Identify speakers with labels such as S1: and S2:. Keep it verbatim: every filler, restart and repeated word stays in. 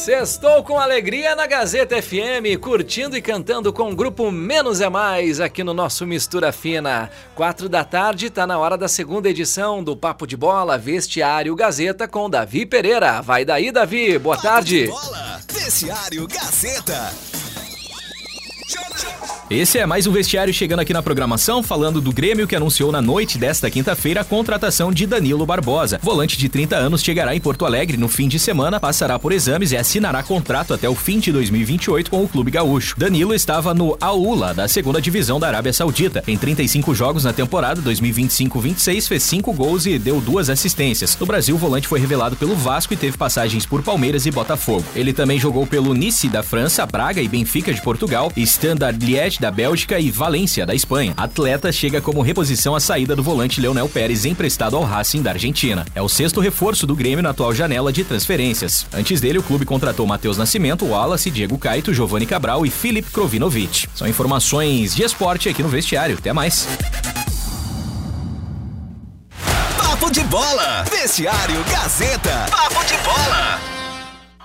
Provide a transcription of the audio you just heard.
S1: Sextou com alegria na Gazeta F M, curtindo e cantando com o grupo Menos é Mais aqui no nosso Mistura Fina. Quatro da tarde, tá na hora da segunda edição do Papo de Bola, Vestiário Gazeta com Davi Pereira. Vai daí, Davi, boa
S2: Papo
S1: tarde.
S2: De Bola, Vestiário Gazeta.
S3: Esse é mais um Vestiário chegando aqui na programação, falando do Grêmio que anunciou na noite desta quinta-feira a contratação de Danilo Barbosa. Volante de trinta anos chegará em Porto Alegre no fim de semana, passará por exames e assinará contrato até o fim de dois mil e vinte e oito com o clube gaúcho. Danilo estava no Al-Ula, da segunda divisão da Arábia Saudita. Em trinta e cinco jogos na temporada dois mil e vinte e cinco vinte e seis, fez cinco gols e deu duas assistências. No Brasil, o volante foi revelado pelo Vasco e teve passagens por Palmeiras e Botafogo. Ele também jogou pelo Nice da França, Braga e Benfica de Portugal, Standard Liège da Bélgica e Valência da Espanha. Atleta chega como reposição à saída do volante Leonel Pérez, emprestado ao Racing da Argentina. É o sexto reforço do Grêmio na atual janela de transferências. Antes dele, o clube contratou Matheus Nascimento, Wallace, Diego Caito, Giovanni Cabral e Filipe Krovinovic. São informações de esporte aqui no Vestiário. Até mais.
S2: Papo de Bola, Vestiário Gazeta. Papo de Bola.